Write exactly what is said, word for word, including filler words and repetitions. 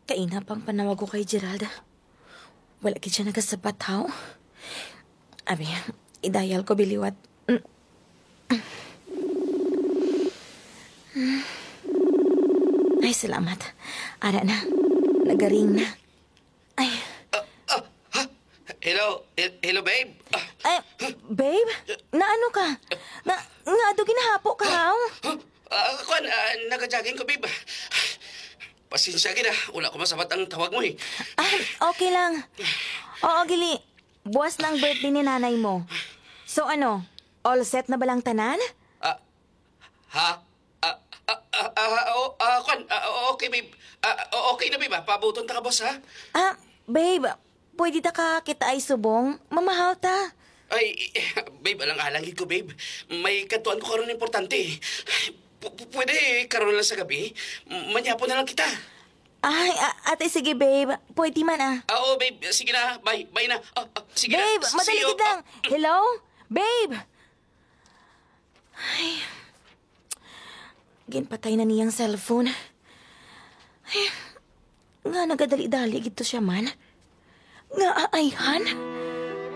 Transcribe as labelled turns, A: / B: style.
A: Kaina pang panawag ko kay Gerald. Wala gid siya nagasabat, haw. Abi, idayal ko biliwat. Mm. Mm. Ay, salamat. Ara na. Nagaring na. Ay,
B: Hello, he- hello babe. Ah,
A: ay, babe? Naano ka? Na, nga do ginahapo ka, haw?
B: ah, kwan, ah, nagajaging ko babe. Pasensya gina, wala ko masabat ang tawag mo eh.
A: Ah, okay lang. Oo, Gili. Buwas ng birthday ni nanay mo. So ano, all set na ba lang tanan?
B: Ah, ha? Ah, ah, ah, ah, oh, ah, kwan, ah, okay babe. Ah, okay na babe, ah. Pabuton ta ka boss ha?
A: Ah, babe, pwede ta ka kita ay subong? Mamahaw ta.
B: Ay, babe, alang-alang ko babe. May katuan ko karon importante eh. P- p- Pwede karon lang sa gabi? Manyapon na lang kita.
A: Ay, a- ate, sige, babe. Pwede man, ah.
B: Ah, oo, babe. Sige na. Bye. Bye na. Ah, ah, sige
A: Babe,
B: na.
A: madali
B: See you.
A: gid lang. Hello? Babe! Ay, ginpatay na niyang cellphone. Ay, nga nagadali-dali gito siya man. Nga aayhan.